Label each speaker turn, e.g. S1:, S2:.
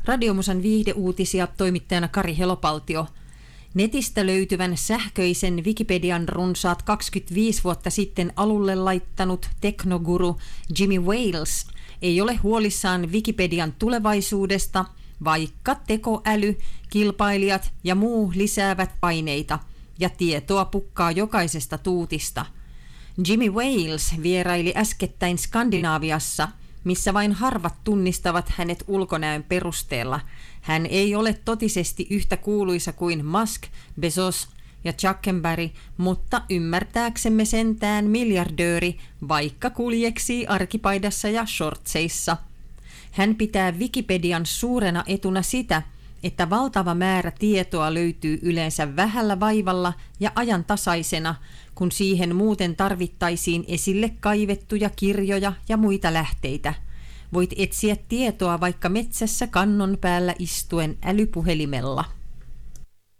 S1: Radiomusan viihdeuutisia toimittajana Kari Helopaltio. Netistä löytyvän sähköisen Wikipedian runsaat 25 vuotta sitten alulle laittanut teknoguru Jimmy Wales ei ole huolissaan Wikipedian tulevaisuudesta, vaikka tekoäly, kilpailijat ja muu lisäävät paineita ja tietoa pukkaa jokaisesta tuutista. Jimmy Wales vieraili äskettäin Skandinaaviassa, missä vain harvat tunnistavat hänet ulkonäön perusteella. Hän ei ole totisesti yhtä kuuluisa kuin Musk, Bezos ja Zuckerberg, mutta ymmärtääksemme sentään miljardööri, vaikka kuljeksii arkipaidassa ja shortseissa. Hän pitää Wikipedian suurena etuna sitä, että valtava määrä tietoa löytyy yleensä vähällä vaivalla ja ajantasaisena, kun siihen muuten tarvittaisiin esille kaivettuja kirjoja ja muita lähteitä. Voit etsiä tietoa vaikka metsässä kannon päällä istuen älypuhelimella.